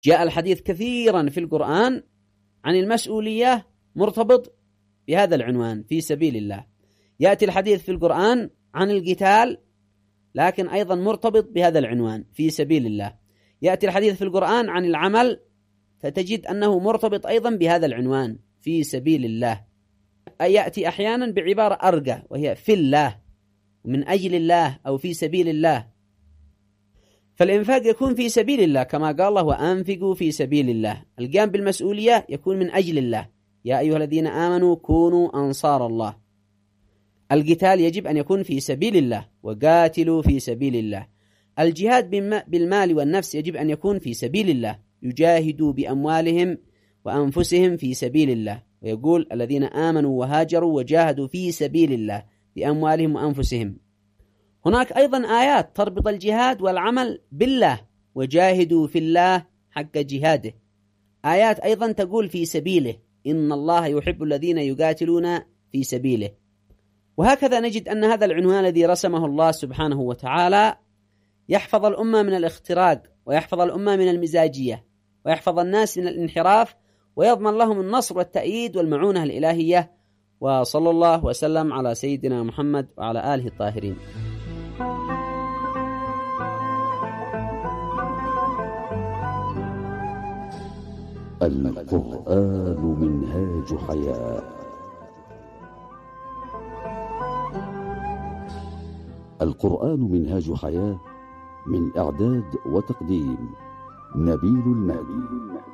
جاء الحديث كثيرا في القرآن عن المسؤولية مرتبط بهذا العنوان في سبيل الله. يأتي الحديث في القرآن عن القتال لكن أيضا مرتبط بهذا العنوان في سبيل الله. يأتي الحديث في القرآن عن العمل فتجد أنه مرتبط أيضا بهذا العنوان في سبيل الله. يأتي أحيانا بعبارة أرقى وهي في الله، من أجل الله أو في سبيل الله. فالإنفاق يكون في سبيل الله كما قال الله وأنفقوا في سبيل الله. القيام بالمسؤولية يكون من أجل الله، يا أيها الذين آمنوا كونوا أنصار الله. القتال يجب أن يكون في سبيل الله، وقاتلوا في سبيل الله. الجهاد بالمال والنفس يجب أن يكون في سبيل الله، يجاهدوا بأموالهم وأنفسهم في سبيل الله. ويقول الذين آمنوا وهاجروا وجاهدوا في سبيل الله بأموالهم وأنفسهم. هناك أيضا آيات تربط الجهاد والعمل بالله، وجاهدوا في الله حق جهاده. آيات أيضا تقول في سبيله، إن الله يحب الذين يقاتلون في سبيله. وهكذا نجد أن هذا العنوان الذي رسمه الله سبحانه وتعالى يحفظ الأمة من الاختراق، ويحفظ الأمة من المزاجية، ويحفظ الناس من الانحراف، ويضمن لهم النصر والتأييد والمعونة الإلهية. وصلى الله وسلم على سيدنا محمد وعلى آله الطاهرين. القرآن منهاج حياة. القرآن منهاج حياة، من إعداد وتقديم نبيل المالي.